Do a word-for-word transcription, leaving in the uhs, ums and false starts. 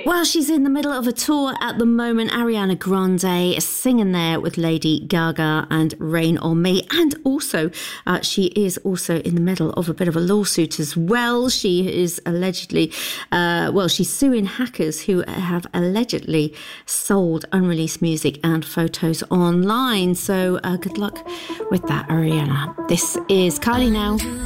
Well, she's in the middle of a tour at the moment. Ariana Grande singing there with Lady Gaga and Rain on Me. And also, uh, she is also in the middle of a bit of a lawsuit as well. She is allegedly, uh, well, she's suing hackers who have allegedly sold unreleased music and photos online. So uh, good luck with that, Ariana. This is Kylie now.